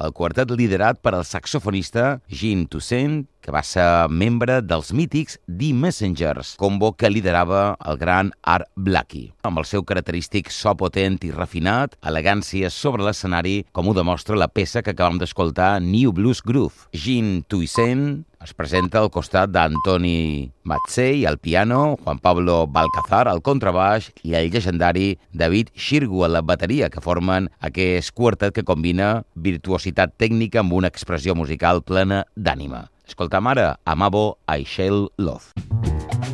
el quartet liderat per el saxofonista Jean Toussaint, que va ser membre dels mítics The Messengers, combo que liderava el gran Art Blakey. Amb el seu característic so potent i refinat, elegància sobre l'escenari, com ho demostra la peça que acabam d'escoltar, New Blues Groove. Jean Toussaint es presenta al costat d'Antoni Mazzei al piano, Juan Pablo Balcazar al contrabaix i el llegendari David Shirgu a la bateria, que formen aquest quartet que combina virtuositat tècnica amb una expressió musical plena d'ànima. Escoltam ara Amabo I Shall Love.